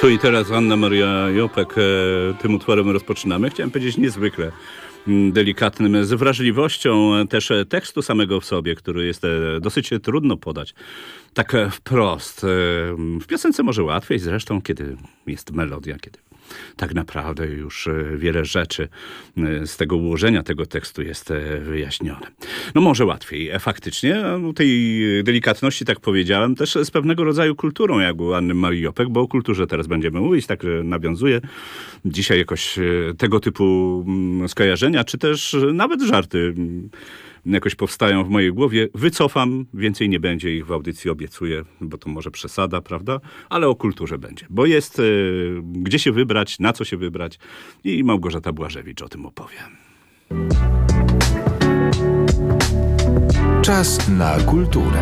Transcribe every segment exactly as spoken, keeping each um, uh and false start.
Tu i teraz Anna Maria Jopek, tym utworem rozpoczynamy. Chciałem powiedzieć niezwykle delikatnym, z wrażliwością też tekstu samego w sobie, który jest dosyć trudno podać tak wprost. W piosence może łatwiej zresztą, kiedy jest melodia, kiedy tak naprawdę już wiele rzeczy z tego ułożenia tego tekstu jest wyjaśnione. No może łatwiej, faktycznie. Tej delikatności, tak powiedziałem, też z pewnego rodzaju kulturą, jak u Anny Marii Jopek, bo o kulturze teraz będziemy mówić, tak nawiązuję dzisiaj jakoś tego typu skojarzenia, czy też nawet żarty jakoś powstają w mojej głowie. Wycofam, więcej nie będzie ich w audycji, obiecuję, bo to może przesada, prawda? Ale o kulturze będzie, bo jest y, gdzie się wybrać, na co się wybrać i Małgorzata Błażewicz o tym opowie. Czas na kulturę.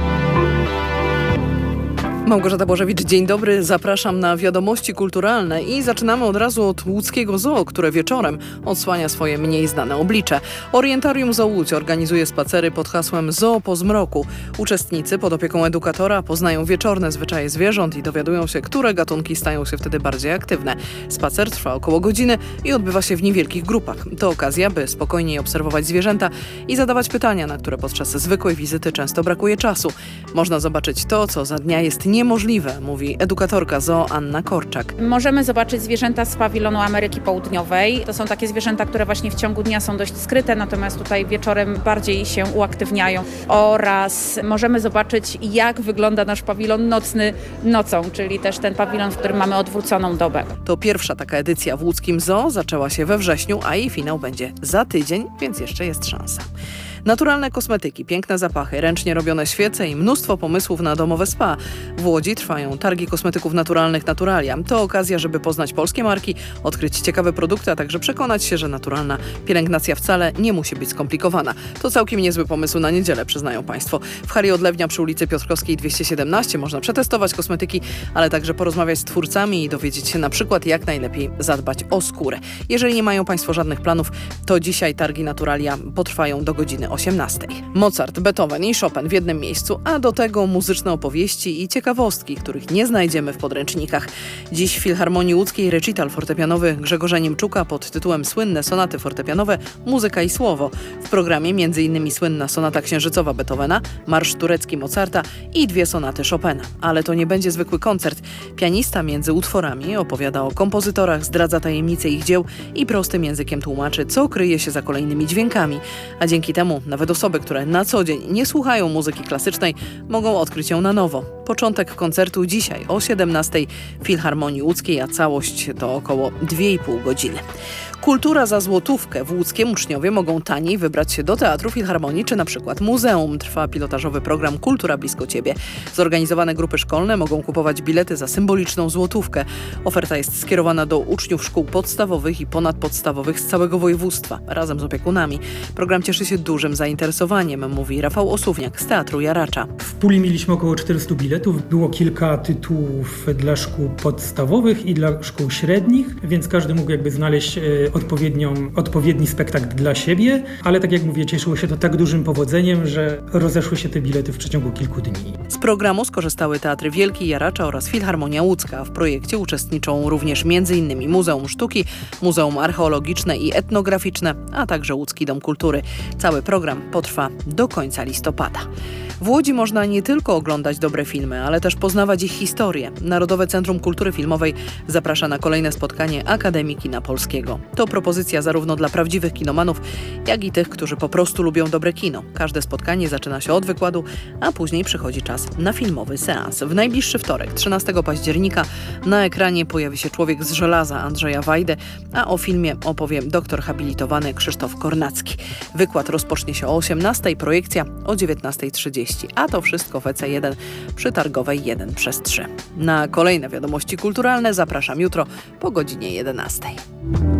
Małgorzata Błażewicz, dzień dobry. Zapraszam na wiadomości kulturalne i zaczynamy od razu od łódzkiego zoo, które wieczorem odsłania swoje mniej znane oblicze. Orientarium Zoo Łódź organizuje spacery pod hasłem Zoo po zmroku. Uczestnicy pod opieką edukatora poznają wieczorne zwyczaje zwierząt i dowiadują się, które gatunki stają się wtedy bardziej aktywne. Spacer trwa około godziny i odbywa się w niewielkich grupach. To okazja, by spokojniej obserwować zwierzęta i zadawać pytania, na które podczas zwykłej wizyty często brakuje czasu. Można zobaczyć to, co za dnia jest niemożliwe, mówi edukatorka zoo Anna Korczak. Możemy zobaczyć zwierzęta z pawilonu Ameryki Południowej. To są takie zwierzęta, które właśnie w ciągu dnia są dość skryte, natomiast tutaj wieczorem bardziej się uaktywniają. Oraz możemy zobaczyć, jak wygląda nasz pawilon nocny nocą, czyli też ten pawilon, w którym mamy odwróconą dobę. To pierwsza taka edycja w łódzkim zoo, zaczęła się we wrześniu, a jej finał będzie za tydzień, więc jeszcze jest szansa. Naturalne kosmetyki, piękne zapachy, ręcznie robione świece i mnóstwo pomysłów na domowe spa. W Łodzi trwają targi kosmetyków naturalnych Naturalia. To okazja, żeby poznać polskie marki, odkryć ciekawe produkty, a także przekonać się, że naturalna pielęgnacja wcale nie musi być skomplikowana. To całkiem niezły pomysł na niedzielę, przyznają Państwo. W hali Odlewnia przy ulicy Piotrkowskiej dwieście siedemnaście można przetestować kosmetyki, ale także porozmawiać z twórcami i dowiedzieć się na przykład, jak najlepiej zadbać o skórę. Jeżeli nie mają Państwo żadnych planów, to dzisiaj targi Naturalia potrwają do godziny osiemnastej. Mozart, Beethoven i Chopin w jednym miejscu, a do tego muzyczne opowieści i ciekawostki, których nie znajdziemy w podręcznikach. Dziś w Filharmonii Łódzkiej recital fortepianowy Grzegorza Niemczuka pod tytułem Słynne sonaty fortepianowe, muzyka i słowo. W programie m.in. słynna sonata księżycowa Beethovena, marsz turecki Mozarta i dwie sonaty Chopina. Ale to nie będzie zwykły koncert. Pianista między utworami opowiada o kompozytorach, zdradza tajemnice ich dzieł i prostym językiem tłumaczy, co kryje się za kolejnymi dźwiękami. A dzięki temu nawet osoby, które na co dzień nie słuchają muzyki klasycznej, mogą odkryć ją na nowo. Początek koncertu dzisiaj o siedemnastej w Filharmonii Łódzkiej, a całość to około dwie i pół godziny. Kultura za złotówkę. W łódzkiem uczniowie mogą taniej wybrać się do teatru, filharmonii czy na przykład muzeum. Trwa pilotażowy program Kultura blisko Ciebie. Zorganizowane grupy szkolne mogą kupować bilety za symboliczną złotówkę. Oferta jest skierowana do uczniów szkół podstawowych i ponadpodstawowych z całego województwa, razem z opiekunami. Program cieszy się dużym zainteresowaniem, mówi Rafał Osuwniak z Teatru Jaracza. W puli mieliśmy około czterysta biletów. Było kilka tytułów dla szkół podstawowych i dla szkół średnich, więc każdy mógł jakby znaleźć odpowiednią, odpowiedni spektakl dla siebie, ale tak jak mówię, cieszyło się to tak dużym powodzeniem, że rozeszły się te bilety w przeciągu kilku dni. Z programu skorzystały Teatry Wielki, Jaracza oraz Filharmonia Łódzka. W projekcie uczestniczą również m.in. Muzeum Sztuki, Muzeum Archeologiczne i Etnograficzne, a także Łódzki Dom Kultury. Cały program potrwa do końca listopada. W Łodzi można nie tylko oglądać dobre filmy, ale też poznawać ich historię. Narodowe Centrum Kultury Filmowej zaprasza na kolejne spotkanie Akademii Kina Polskiego. To propozycja zarówno dla prawdziwych kinomanów, jak i tych, którzy po prostu lubią dobre kino. Każde spotkanie zaczyna się od wykładu, a później przychodzi czas na filmowy seans. W najbliższy wtorek, trzynastego października, na ekranie pojawi się Człowiek z żelaza Andrzeja Wajdy, a o filmie opowie doktor habilitowany Krzysztof Kornacki. Wykład rozpocznie się o osiemnastej, projekcja o dziewiętnasta trzydzieści, a to wszystko w E C jeden przy Targowej jeden przez trzy. Na kolejne wiadomości kulturalne zapraszam jutro po godzinie jedenastej.